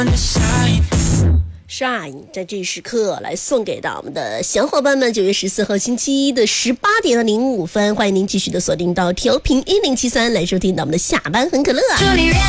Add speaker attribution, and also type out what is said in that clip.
Speaker 1: Shine 在这一时刻来送给到我们的小伙伴们。9月14号星期一的18点05分，欢迎您继续的锁定到调频1073来收听到我们的下班很可乐啊。